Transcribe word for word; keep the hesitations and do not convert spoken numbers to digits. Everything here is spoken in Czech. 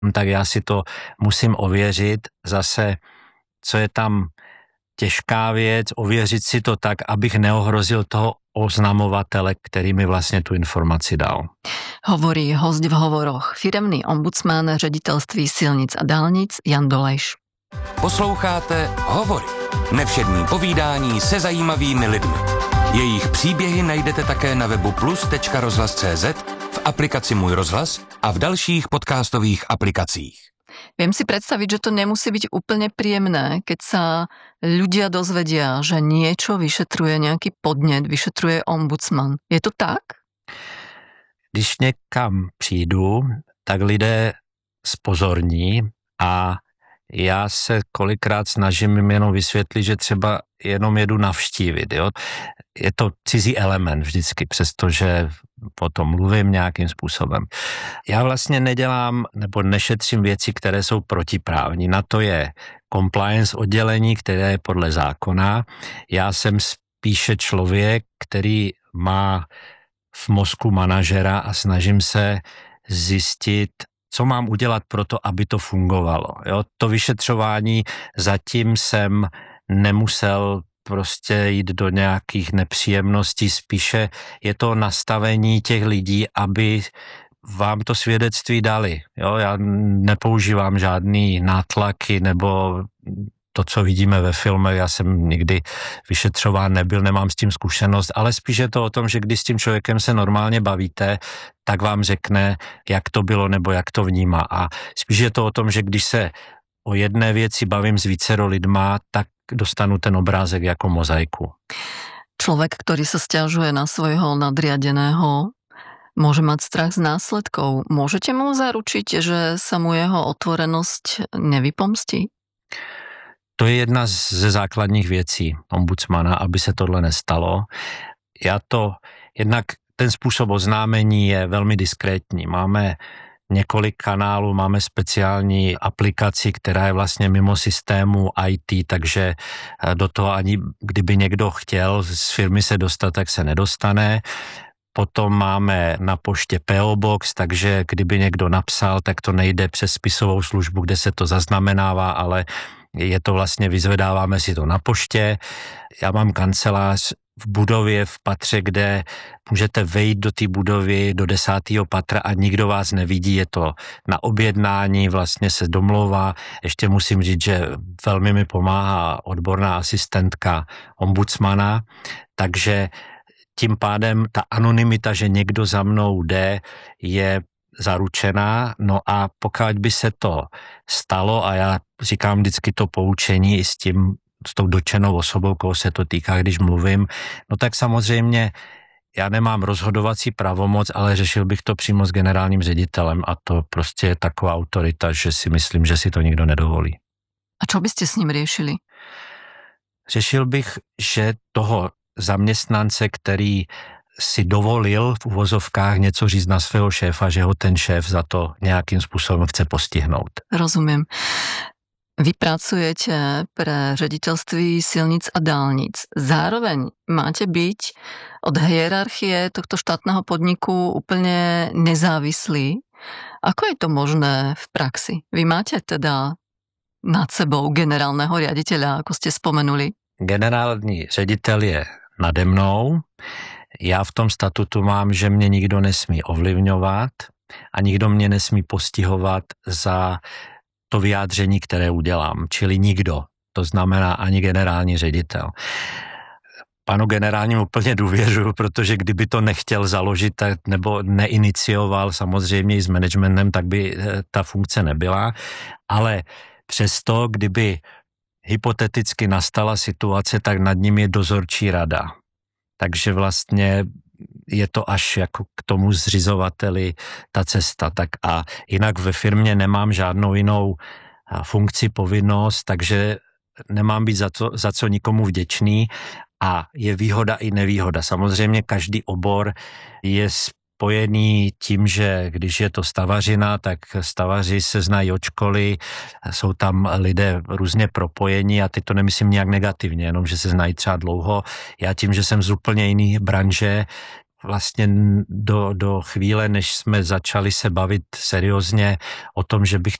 tak já si to musím ověřit. Zase, co je tam těžká věc, ověřit si to tak, abych neohrozil toho oznamovatele, který mi vlastně tu informaci dal. Hovorí host v hovoroch, firemný ombudsman ředitelství silnic a dálnic Jan Dolejš. Posloucháte Hovory. Nevšední povídání se zajímavými lidmi. Jejich příběhy najdete také na webu plus tečka rozhlas tečka cé zet, v aplikaci Můj rozhlas a v dalších podcastových aplikacích. Viem si predstaviť, že to nemusí byť úplne príjemné, keď sa ľudia dozvedia, že niečo vyšetruje, nejaký podnet vyšetruje ombudsman. Je to tak? Když někam přijdu, tak lidé spozorní a já se kolikrát snažím jim jenom vysvětlit, že třeba jenom jedu navštívit. Jo? Je to cizí element vždycky, přestože o tom mluvím nějakým způsobem. Já vlastně nedělám nebo nešetřím věci, které jsou protiprávní. Na to je compliance oddělení, které je podle zákona. Já jsem spíše člověk, který má v mozku manažera a snažím se zjistit, co mám udělat pro to, aby to fungovalo. Jo? To vyšetřování zatím jsem nemusel prostě jít do nějakých nepříjemností, spíše je to nastavení těch lidí, aby vám to svědectví dali. Jo? Já nepoužívám žádný nátlaky nebo to, co vidíme ve filmech, já jsem nikdy vyšetřován nebyl, nemám s tím zkušenost, ale spíš je to o tom, že když s tím člověkem se normálně bavíte, tak vám řekne, jak to bylo nebo jak to vnímá. A spíš je to o tom, že když se o jedné věci bavím s vícero lidma, tak dostanu ten obrázek jako mozaiku. Človek, ktorý sa sťažuje na svojho nadriadeného, môže mať strach z následkov. Môžete mu zaručiť, že sa mu jeho otvorenosť nevypomstí? To je jedna ze základních věcí ombudsmana, aby se tohle nestalo. Já to, jednak ten způsob oznámení je velmi diskrétní. Máme několik kanálů, máme speciální aplikaci, která je vlastně mimo systému í té, takže do toho ani kdyby někdo chtěl z firmy se dostat, tak se nedostane. Potom máme na poště pé ó Box, takže kdyby někdo napsal, tak to nejde přes spisovou službu, kde se to zaznamenává, ale je to vlastně, vyzvedáváme si to na poště. Já mám kancelář v budově, v patře, kde můžete vejít do té budovy do desátého patra a nikdo vás nevidí, je to na objednání, vlastně se domlouvá. Ještě musím říct, že velmi mi pomáhá odborná asistentka ombudsmana, takže tím pádem ta anonymita, že někdo za mnou jde, je zaručená, no a pokud by se to stalo, a já říkám vždycky to poučení i s tím, s tou dotčenou osobou, koho se to týká, když mluvím, no tak samozřejmě já nemám rozhodovací pravomoc, ale řešil bych to přímo s generálním ředitelem a to prostě je taková autorita, že si myslím, že si to nikdo nedovolí. A čo byste s ním řešili? Řešil bych, že toho zaměstnance, který si dovolil v uvozovkách něco říct na svého šéfa, že ho ten šéf za to nějakým způsobem chce postihnout. Rozumím. Vy pracujete pre ředitelství silnic a dálnic. Zároveň máte byť od hierarchie tohto štátneho podniku úplne nezávislí. Ako je to možné v praxi? Vy máte teda nad sebou generálneho riaditeľa, ako ste spomenuli? Generální ředitel je nade mnou. Já v tom statutu mám, že mě nikdo nesmí ovlivňovat a nikdo mě nesmí postihovat za to vyjádření, které udělám, čili nikdo. To znamená ani generální ředitel. Panu generálnímu úplně důvěřuju, protože kdyby to nechtěl založit tak, nebo neinicioval samozřejmě i s managementem, tak by ta funkce nebyla. Ale přesto, kdyby hypoteticky nastala situace, tak nad ním je dozorčí rada. Takže vlastně je to až jako k tomu zřizovateli ta cesta. Tak a jinak ve firmě nemám žádnou jinou funkci, povinnost, takže nemám být za, to, za co nikomu vděčný a je výhoda i nevýhoda. Samozřejmě každý obor je spojený tím, že když je to stavařina, tak stavaři se znají od školy, jsou tam lidé různě propojení a teď to nemyslím nějak negativně, jenom že se znají třeba dlouho. Já tím, že jsem z úplně jiný branže, vlastně do, do chvíle, než jsme začali se bavit seriózně o tom, že bych